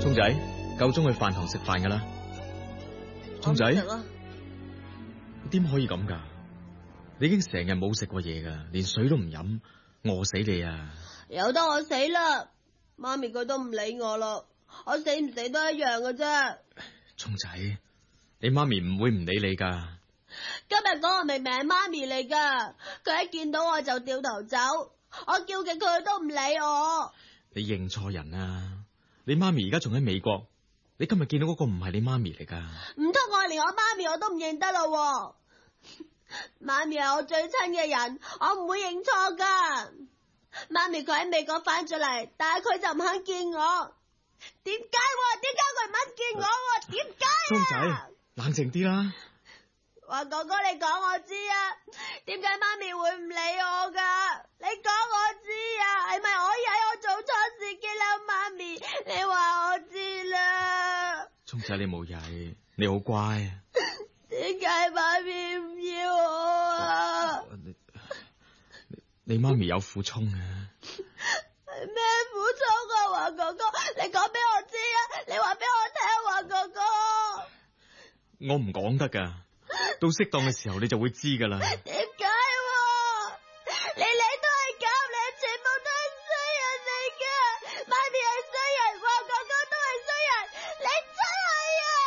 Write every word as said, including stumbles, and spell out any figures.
聰仔，夠鐘去飯堂食飯噶啦。聰仔，點可以咁噶？你已經成日冇食過嘢噶，連水都唔飲，餓死你啊！ 由得我死啦，媽咪佢都唔理我咯，我死唔死都一樣噶啫。 聰仔，你媽咪唔會唔理你噶。 今日嗰個明明係媽咪嚟噶，佢一見到我就掉頭走，我叫極佢都唔理我。 你認錯人啊！你媽咪而家仲喺美國，你今日見到嗰個唔係你媽咪嚟噶。 唔通我連我媽咪我都唔認得咯？媽咪係我最親嘅人，我唔會認錯噶。媽咪佢喺美國翻咗嚟，但係佢就唔肯見我。點解？點解佢唔肯見我？點解啊？ 聰仔，冷靜啲啦。 華哥哥，你講我知啊，點解媽咪會唔理我噶？你講我知啊，係咪我喺我做錯事激嬲媽咪？你話我知啦。 聰仔，你冇曳，你好乖啊。 點解媽咪唔要我啊？ 你你，你媽咪有苦衷啊。 係咩苦衷啊？華哥哥，你講俾我知啊！你話俾我聽，華哥哥。 我唔講得噶。到適當嘅時候你就會知噶啦。 點